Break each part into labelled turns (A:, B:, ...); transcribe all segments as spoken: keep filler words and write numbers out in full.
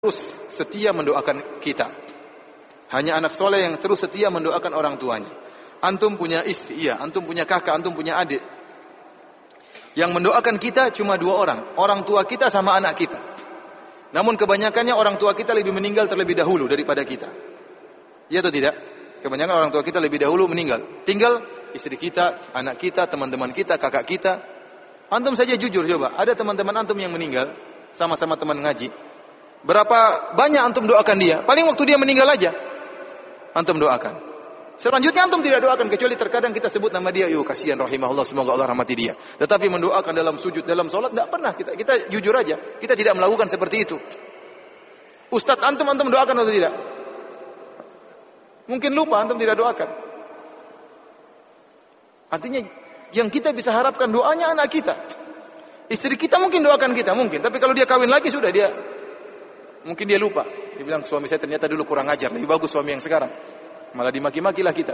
A: terus setia mendoakan kita. Hanya anak soleh yang terus setia mendoakan orang tuanya. Antum punya istri, iya. Antum punya kakak, antum punya adik. Yang mendoakan kita cuma dua orang. Orang tua kita sama anak kita. Namun kebanyakannya orang tua kita lebih meninggal terlebih dahulu daripada kita. Iya atau tidak? Kebanyakan orang tua kita lebih dahulu meninggal. Tinggal istri kita, anak kita, teman-teman kita, kakak kita. Antum saja jujur coba. Ada teman-teman antum yang meninggal. Sama-sama teman ngaji. Berapa banyak antum doakan dia? Paling waktu dia meninggal aja antum doakan. Selanjutnya antum tidak doakan, kecuali terkadang kita sebut nama dia, yo kasihan rahimahullah, semoga Allah rahmati dia. Tetapi mendoakan dalam sujud, dalam salat tidak pernah kita. Kita jujur aja, kita tidak melakukan seperti itu. Ustaz antum antum doakan atau tidak? Mungkin lupa antum tidak doakan. Artinya yang kita bisa harapkan doanya anak kita. Istri kita mungkin doakan kita, mungkin. Tapi kalau dia kawin lagi sudah dia mungkin dia lupa. Dia bilang suami saya ternyata dulu kurang ajar, lebih bagus suami yang sekarang. Malah dimaki-makilah kita.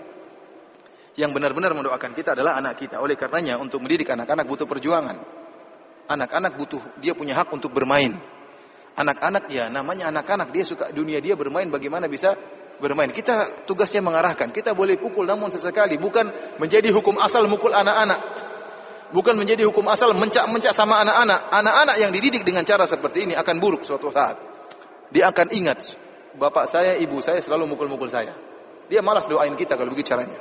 A: Yang benar-benar mendoakan kita adalah anak kita. Oleh karenanya untuk mendidik anak-anak butuh perjuangan. Anak-anak butuh, dia punya hak untuk bermain. Anak-anak ya namanya anak-anak, dia suka dunia dia bermain, bagaimana bisa bermain. Kita tugasnya mengarahkan. Kita boleh pukul namun sesekali, bukan menjadi hukum asal mukul anak-anak. Bukan menjadi hukum asal mencak-mencak sama anak-anak. Anak-anak yang dididik dengan cara seperti ini akan buruk suatu saat. Dia akan ingat, bapak saya, ibu saya selalu mukul-mukul saya. Dia malas doain kita kalau begitu caranya.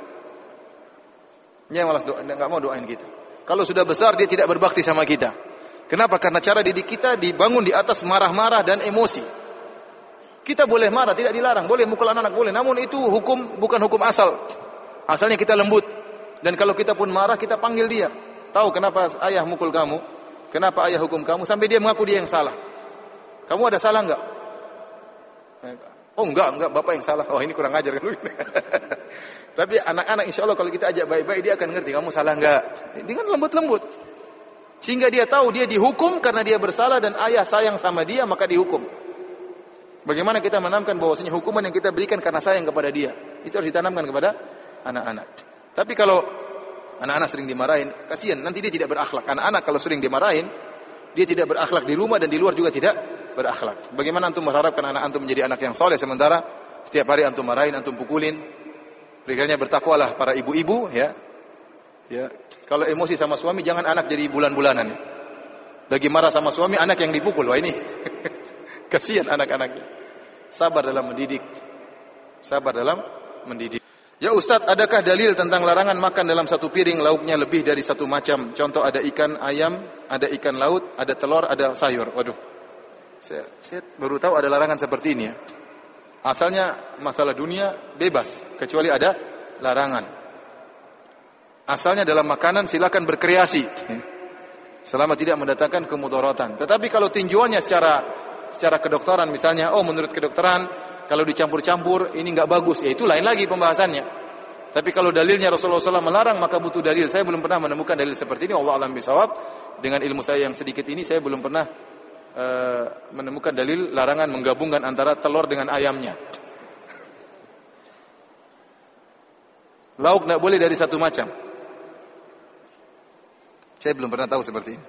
A: Dia malas doain, enggak mau doain kita. Kalau sudah besar dia tidak berbakti sama kita. Kenapa? Karena cara didik kita dibangun di atas marah-marah dan emosi. Kita boleh marah, tidak dilarang. Boleh mukul anak-anak, boleh. Namun itu hukum, bukan hukum asal. Asalnya kita lembut. Dan kalau kita pun marah, kita panggil dia. Tahu kenapa ayah mukul kamu? Kenapa ayah hukum kamu? Sampai dia mengaku dia yang salah. Kamu ada salah enggak? Oh enggak, enggak, bapak yang salah. Oh ini kurang ajar kan. Tapi anak-anak insya Allah kalau kita ajak baik-baik dia akan ngerti kamu salah enggak. Dengan lembut-lembut. Sehingga dia tahu dia dihukum karena dia bersalah dan ayah sayang sama dia maka dihukum. Bagaimana kita menanamkan bahwasanya hukuman yang kita berikan karena sayang kepada dia. Itu harus ditanamkan kepada anak-anak. Tapi kalau anak-anak sering dimarahin, kasihan, nanti dia tidak berakhlak. Anak-anak kalau sering dimarahin, dia tidak berakhlak di rumah dan di luar juga tidak berakhlak. Bagaimana antum mengharapkan anak antum menjadi anak yang soleh sementara setiap hari antum marahin, antum pukulin? Berikannya bertakwalah para ibu-ibu, ya. Ya, kalau emosi sama suami jangan anak jadi bulan-bulanan. Ya. Lagi marah sama suami, anak yang dipukul. Wah ini kasihan anak-anaknya. Sabar dalam mendidik. Sabar dalam mendidik. Ya Ustadz, adakah dalil tentang larangan makan dalam satu piring lauknya lebih dari satu macam? Contoh ada ikan ayam, ada ikan laut, ada telur, ada sayur. Waduh, saya, saya baru tahu ada larangan seperti ini ya. Asalnya masalah dunia bebas, kecuali ada larangan. Asalnya dalam makanan silakan berkreasi, selama tidak mendatangkan kemudaratan. Tetapi kalau tinjauannya secara secara kedokteran misalnya, oh menurut kedokteran kalau dicampur-campur ini enggak bagus, ya itu lain lagi pembahasannya. Tapi kalau dalilnya Rasulullah shallallahu alaihi wasallam melarang, maka butuh dalil. Saya belum pernah menemukan dalil seperti ini. Allah alam bisawab. Dengan ilmu saya yang sedikit ini, saya belum pernah uh, menemukan dalil larangan menggabungkan antara telur dengan ayamnya. Lauk enggak boleh dari satu macam. Saya belum pernah tahu seperti ini.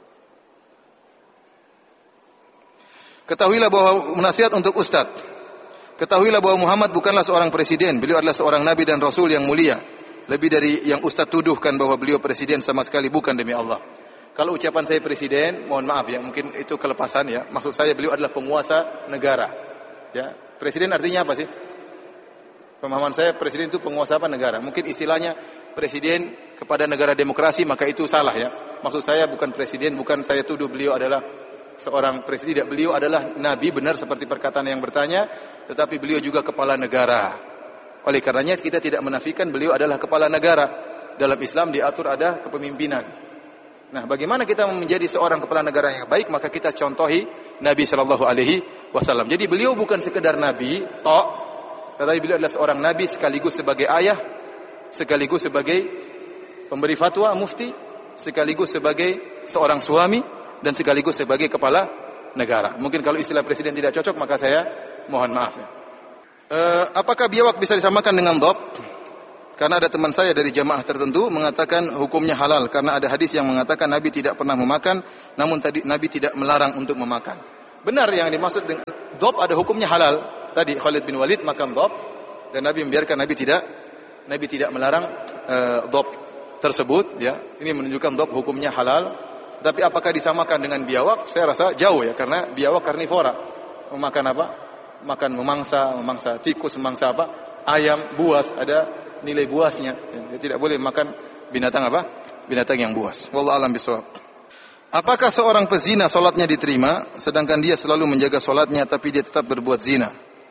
A: Ketahuilah bahwa nasihat untuk Ustadz. Ketahuilah bahwa Muhammad bukanlah seorang presiden. Beliau adalah seorang nabi dan rasul yang mulia. Lebih dari yang Ustaz tuduhkan bahwa beliau presiden, sama sekali bukan, demi Allah. Kalau ucapan saya presiden, mohon maaf ya, mungkin itu kelepasan ya. Maksud saya beliau adalah penguasa negara. Ya, presiden artinya apa sih? Pemahaman saya presiden itu penguasa apa negara. Mungkin istilahnya presiden kepada negara demokrasi, maka itu salah ya. Maksud saya bukan presiden, bukan saya tuduh beliau adalah seorang presiden. Tidak, beliau adalah nabi benar seperti perkataan yang bertanya, tetapi beliau juga kepala negara. Oleh karenanya kita tidak menafikan beliau adalah kepala negara. Dalam Islam diatur ada kepemimpinan. Nah, bagaimana kita menjadi seorang kepala negara yang baik? Maka kita contohi Nabi sallallahu alaihi wasallam. Jadi beliau bukan sekedar nabi tok, tetapi beliau adalah seorang nabi sekaligus sebagai ayah, sekaligus sebagai pemberi fatwa, mufti, sekaligus sebagai seorang suami, dan sekaligus sebagai kepala negara. Mungkin kalau istilah presiden tidak cocok, maka saya mohon maaf ya. E, apakah biawak bisa disamakan dengan dhab? Karena ada teman saya dari jamaah tertentu mengatakan hukumnya halal karena ada hadis yang mengatakan Nabi tidak pernah memakan, namun tadi Nabi tidak melarang untuk memakan. Benar yang dimaksud dengan dhab ada hukumnya halal. Tadi Khalid bin Walid makan dhab dan Nabi membiarkan, Nabi tidak Nabi tidak melarang uh, dhab tersebut ya. Ini menunjukkan dhab hukumnya halal. Tapi apakah disamakan dengan biawak? Saya rasa jauh ya, karena biawak karnivora. Memakan apa? Makan memangsa, memangsa tikus, memangsa apa? Ayam, buas, ada nilai buasnya. Dia tidak boleh makan binatang apa? Binatang yang buas. Wallahu a'lam bishawab. Apakah seorang pezina salatnya diterima sedangkan dia selalu menjaga salatnya tapi dia tetap berbuat zina?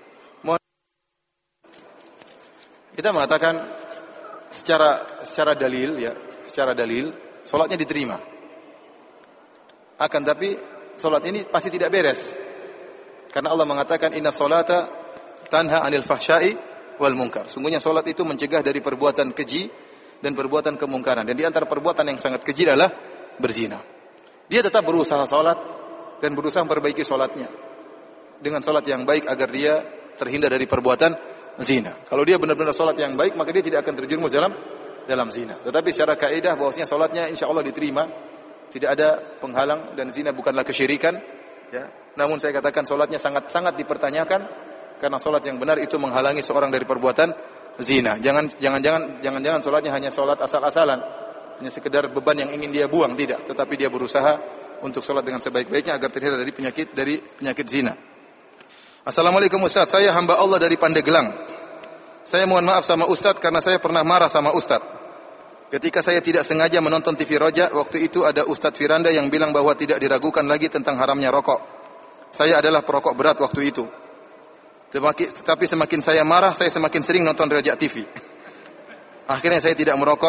A: Kita mengatakan secara secara dalil ya, secara dalil salatnya diterima. Akan tapi salat ini pasti tidak beres. Karena Allah mengatakan inna salata tanha 'anil fahsya'i wal munkar. Sungguhnya salat itu mencegah dari perbuatan keji dan perbuatan kemungkaran. Dan di antara perbuatan yang sangat keji adalah berzina. Dia tetap berusaha salat dan berusaha memperbaiki salatnya dengan salat yang baik agar dia terhindar dari perbuatan zina. Kalau dia benar-benar salat yang baik, maka dia tidak akan terjerumus dalam dalam zina. Tetapi secara kaidah bahwasanya salatnya insyaallah diterima, tidak ada penghalang dan zina bukanlah kesyirikan, ya. Namun saya katakan salatnya sangat-sangat dipertanyakan karena salat yang benar itu menghalangi seorang dari perbuatan zina. Jangan jangan-jangan jangan-jangan salatnya hanya salat asal-asalan, hanya sekedar beban yang ingin dia buang, tidak, tetapi dia berusaha untuk salat dengan sebaik-baiknya agar terhindar dari penyakit dari penyakit zina. Assalamualaikum Ustaz, saya hamba Allah dari Pandeglang. Saya mohon maaf sama Ustaz karena saya pernah marah sama Ustaz. Ketika saya tidak sengaja menonton T V Roja, waktu itu ada Ustaz Firanda yang bilang bahwa tidak diragukan lagi tentang haramnya rokok. Saya adalah perokok berat waktu itu. Tetapi semakin saya marah, saya semakin sering nonton Roja T V. Akhirnya saya tidak merokok.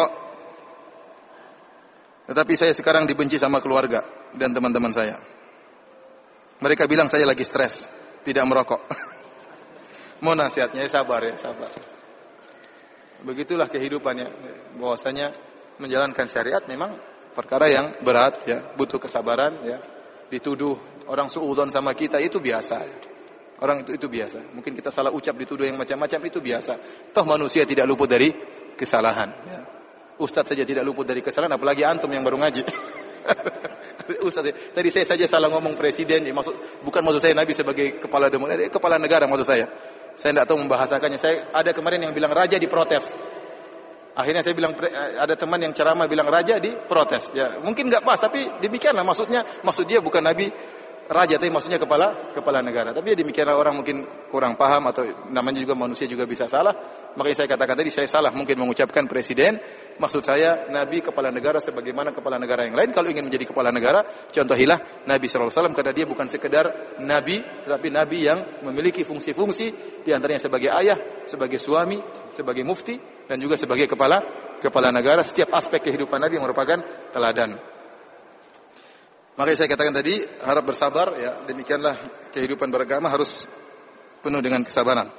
A: Tetapi saya sekarang dibenci sama keluarga dan teman-teman saya. Mereka bilang saya lagi stres, tidak merokok. Mau nasihatnya, ya sabar ya, sabar. Begitulah kehidupannya. Bahwasanya menjalankan syariat memang perkara yang berat ya, butuh kesabaran ya. Dituduh orang suudzon sama kita itu biasa. Ya. Orang itu itu biasa. Mungkin kita salah ucap dituduh yang macam-macam itu biasa. Toh manusia tidak luput dari kesalahan ya. Ustaz saja tidak luput dari kesalahan, apalagi antum yang baru ngaji. Ustaz, tadi saya saja salah ngomong presiden, ya, maksud bukan maksud saya Nabi sebagai kepala demokrasi, kepala negara maksud saya. Saya tidak tahu membahasakannya. Saya ada kemarin yang bilang raja diprotes. Akhirnya saya bilang ada teman yang ceramah bilang raja diprotes. Ya, mungkin enggak pas, tapi demikianlah maksudnya. Maksud dia bukan Nabi raja, tapi maksudnya kepala kepala negara. Tapi ya demikianlah, orang mungkin kurang paham atau namanya juga manusia juga bisa salah. Makanya saya katakan tadi saya salah mungkin mengucapkan presiden. Maksud saya Nabi kepala negara sebagaimana kepala negara yang lain. Kalau ingin menjadi kepala negara, contohilah Nabi shallallahu alaihi wasallam, karena dia bukan sekedar Nabi, tetapi Nabi yang memiliki fungsi-fungsi, di antaranya sebagai ayah, sebagai suami, sebagai mufti, dan juga sebagai kepala kepala negara. Setiap aspek kehidupan Nabi merupakan teladan. Makanya saya katakan tadi, harap bersabar ya. Demikianlah kehidupan beragama harus penuh dengan kesabaran.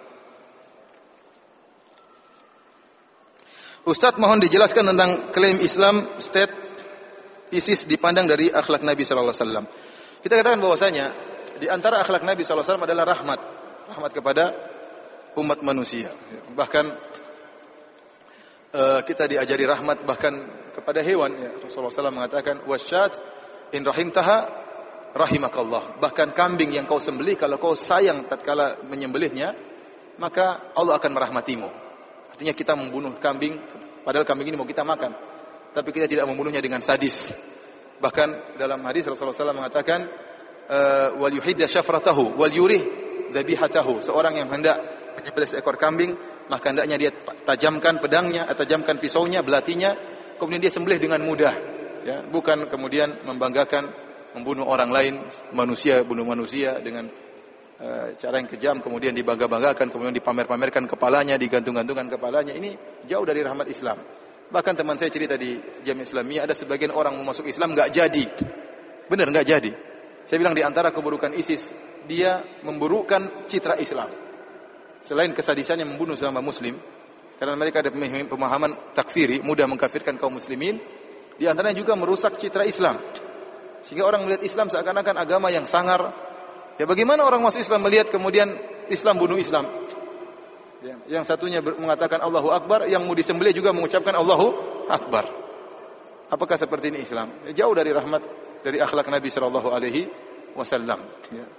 A: Ustaz, mohon dijelaskan tentang klaim Islam State ISIS dipandang dari akhlak Nabi sallallahu alaihi wasallam. Kita katakan bahwasanya di antara akhlak Nabi sallallahu alaihi wasallam adalah rahmat, rahmat kepada umat manusia. Bahkan uh, kita diajari rahmat bahkan kepada hewan. Ya. Rasulullah sallallahu alaihi wasallam mengatakan wasyat in rahimtaha rahimakallah. Bahkan kambing yang kau sembelih, kalau kau sayang tatkala menyembelihnya, maka Allah akan merahmatimu. Artinya kita membunuh kambing, padahal kambing ini mau kita makan, tapi kita tidak membunuhnya dengan sadis. Bahkan dalam hadis Rasulullah sallallahu alaihi wasallam mengatakan wal yuhidda syafratahu wal yurih dzabihatahu. Seorang yang hendak menyembelih seekor kambing, maka hendaknya dia tajamkan pedangnya, tajamkan pisaunya, belatinya, kemudian dia sembelih dengan mudah. Ya, bukan kemudian membanggakan membunuh orang lain, manusia bunuh manusia dengan uh, cara yang kejam, kemudian dibangga-banggakan, kemudian dipamer-pamerkan kepalanya, digantung-gantungkan kepalanya. Ini jauh dari rahmat Islam. Bahkan teman saya cerita di Jamiah Islamiyah, ada sebagian orang mau masuk Islam enggak jadi. Benar enggak jadi. Saya bilang di antara keburukan ISIS, dia memburukkan citra Islam. Selain kesadisannya membunuh sesama muslim, karena mereka ada pemahaman takfiri, mudah mengkafirkan kaum muslimin. Di antaranya juga merusak citra Islam. Sehingga orang melihat Islam seakan-akan agama yang sangar. Ya, bagaimana orang masuk Islam melihat kemudian Islam bunuh Islam? Ya, yang satunya mengatakan Allahu Akbar, yang mau disembelih juga mengucapkan Allahu Akbar. Apakah seperti ini Islam? Ya, jauh dari rahmat, dari akhlak Nabi sallallahu alaihi wasallam. Ya.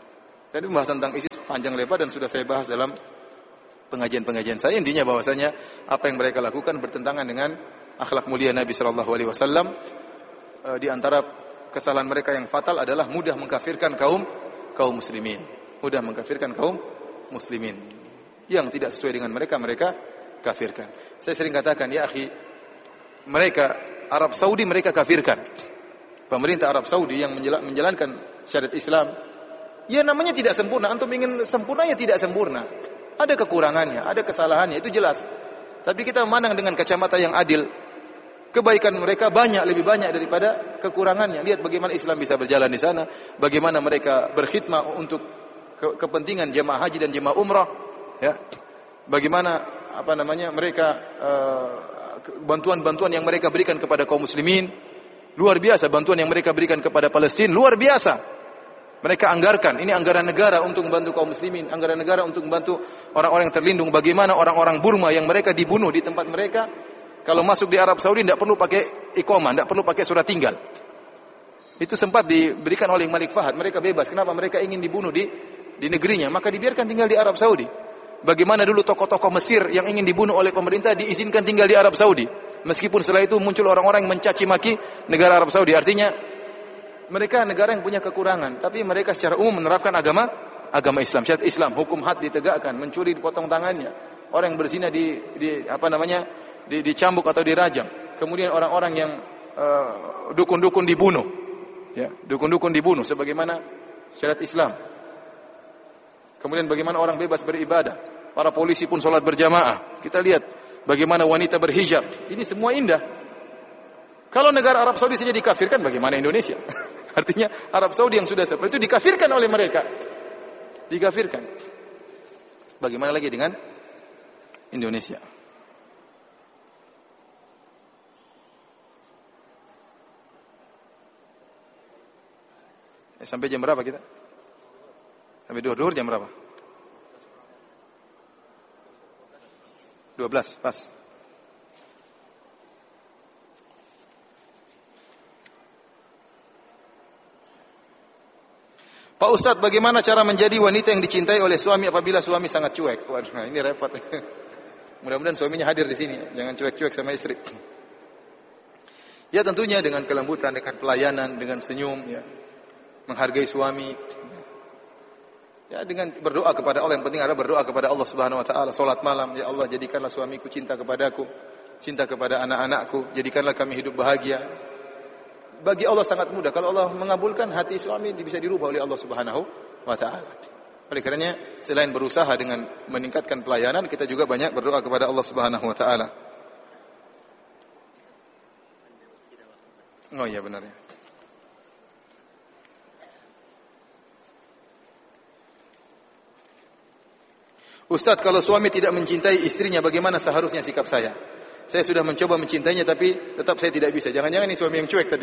A: Dan pembahasan tentang ISIS panjang lebar dan sudah saya bahas dalam pengajian-pengajian saya. Intinya bahwasanya apa yang mereka lakukan bertentangan dengan akhlak mulia Nabi sallallahu alaihi wasallam. E, di antara kesalahan mereka yang fatal adalah mudah mengkafirkan kaum kaum muslimin. Mudah mengkafirkan kaum muslimin. Yang tidak sesuai dengan mereka, mereka kafirkan. Saya sering katakan, ya akhi, mereka Arab Saudi mereka kafirkan. Pemerintah Arab Saudi yang menjalankan syariat Islam, ya namanya tidak sempurna. Antum ingin sempurna, ya tidak sempurna. Ada kekurangannya, ada kesalahannya, itu jelas. Tapi kita memandang dengan kacamata yang adil. Kebaikan mereka banyak, lebih banyak daripada kekurangannya. Lihat bagaimana Islam bisa berjalan di sana, bagaimana mereka berkhidmah untuk ke kepentingan jemaah haji dan jemaah umrah, ya. Bagaimana apa namanya mereka bantuan-bantuan uh, yang mereka berikan kepada kaum muslimin luar biasa, bantuan yang mereka berikan kepada Palestina luar biasa. Mereka anggarkan, ini anggaran negara untuk membantu kaum muslimin, anggaran negara untuk membantu orang-orang yang terlindung. Bagaimana orang-orang Burma yang mereka dibunuh di tempat mereka, kalau masuk di Arab Saudi tidak perlu pakai iqamah, tidak perlu pakai surat tinggal. Itu sempat diberikan oleh Malik Fahad, mereka bebas. Kenapa? Mereka ingin dibunuh di di negerinya, maka dibiarkan tinggal di Arab Saudi. Bagaimana dulu tokoh-tokoh Mesir yang ingin dibunuh oleh pemerintah diizinkan tinggal di Arab Saudi. Meskipun setelah itu muncul orang-orang yang mencaci maki negara Arab Saudi. Artinya mereka negara yang punya kekurangan, tapi mereka secara umum menerapkan agama agama Islam, syariat Islam, hukum had ditegakkan, mencuri dipotong tangannya, orang yang berzina di, di apa namanya di, dicambuk atau dirajam. Kemudian orang-orang yang uh, dukun-dukun dibunuh, ya, dukun-dukun dibunuh sebagaimana syariat Islam. Kemudian bagaimana orang bebas beribadah, para polisi pun sholat berjamaah. Kita lihat bagaimana wanita berhijab. Ini semua indah. Kalau negara Arab Saudi saja dikafirkan, bagaimana Indonesia? Artinya Arab Saudi yang sudah seperti itu dikafirkan oleh mereka. Dikafirkan. Bagaimana lagi dengan Indonesia? Eh, sampai jam berapa kita? Sampai duhur-duhur jam berapa? dua belas, pas. Pak Ustadz, bagaimana cara menjadi wanita yang dicintai oleh suami apabila suami sangat cuek? Waduh, nah ini repot. Mudah-mudahan suaminya hadir di sini, jangan cuek-cuek sama istri. Ya tentunya dengan kelembutan, dengan pelayanan, dengan senyum, ya, menghargai suami. Ya dengan berdoa kepada Allah, yang penting adalah berdoa kepada Allah Subhanahu wa taala, salat malam, ya Allah jadikanlah suamiku cinta kepadaku, cinta kepada anak-anakku, jadikanlah kami hidup bahagia. Bagi Allah sangat mudah, kalau Allah mengabulkan, hati suami bisa dirubah oleh Allah Subhanahu wa taala. Oleh karenanya selain berusaha dengan meningkatkan pelayanan, kita juga banyak berdoa kepada Allah Subhanahu wa taala. Oh iya benar ya. Ustadz, kalau suami tidak mencintai istrinya, bagaimana seharusnya sikap saya? Saya sudah mencoba mencintainya, tapi tetap saya tidak bisa. Jangan-jangan ini suami yang cuek tadi.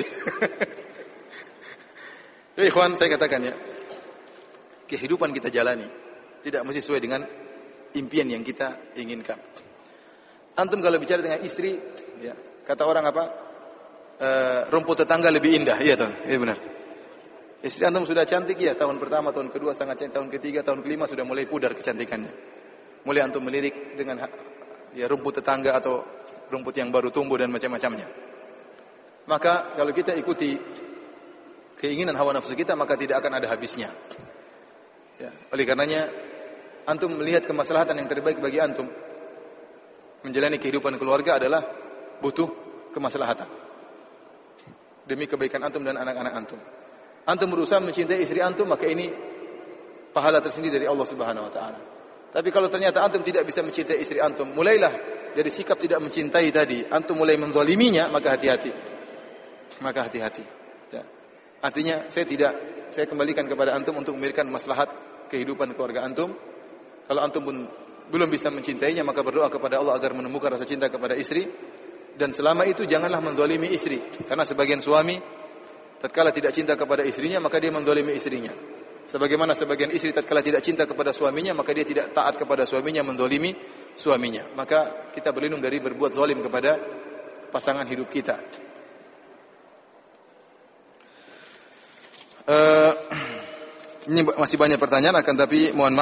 A: Jadi ikhwan, saya katakan ya, kehidupan kita jalani tidak mesti sesuai dengan impian yang kita inginkan. Antum kalau bicara dengan istri, ya, kata orang apa? E, rumput tetangga lebih indah, iya toh, iya benar. Istri antum sudah cantik ya, tahun pertama, tahun kedua sangat cantik, tahun ketiga, tahun kelima sudah mulai pudar kecantikannya. Mulai antum melirik dengan ya rumput tetangga atau rumput yang baru tumbuh dan macam-macamnya. Maka kalau kita ikuti keinginan hawa nafsu kita, maka tidak akan ada habisnya. Ya, oleh karenanya antum melihat kemaslahatan yang terbaik bagi antum menjalani kehidupan keluarga adalah butuh kemaslahatan demi kebaikan antum dan anak-anak antum. Antum berusaha mencintai istri antum, maka ini pahala tersendiri dari Allah Subhanahu wa taala. Tapi kalau ternyata antum tidak bisa mencintai istri antum, mulailah dari sikap tidak mencintai tadi, antum mulai menzaliminya, maka hati-hati. Maka hati-hati. Ya. Artinya saya tidak, saya kembalikan kepada antum untuk memberikan maslahat kehidupan keluarga antum. Kalau antum pun belum bisa mencintainya, maka berdoa kepada Allah agar menemukan rasa cinta kepada istri. Dan selama itu janganlah menzalimi istri, karena sebagian suami tatkala tidak cinta kepada istrinya, maka dia menzalimi istrinya. Sebagaimana sebagian istri tatkala tidak cinta kepada suaminya, maka dia tidak taat kepada suaminya, mendolimi suaminya. Maka kita berlindung dari berbuat zalim kepada pasangan hidup kita. Uh, Ini masih banyak pertanyaan akan tapi mohon maaf